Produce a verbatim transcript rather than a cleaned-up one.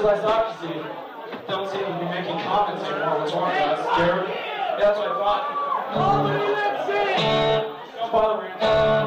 I thought, you see, don't seem to be making comments anymore. What's wrong with us? Scared? Yeah, that's what I thought. Oh, let's see! Don't bother me.